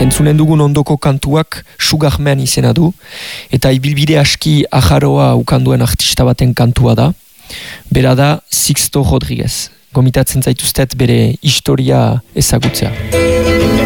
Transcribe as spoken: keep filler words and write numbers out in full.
Entzunen dugun ondoko kantuak Sugarman izena du, eta ibilbide aski ajaroa ukanduen artista baten kantua da. Bera da Sixto Rodriguez. Gomitatzen zaituztet bere historia ezagutzea.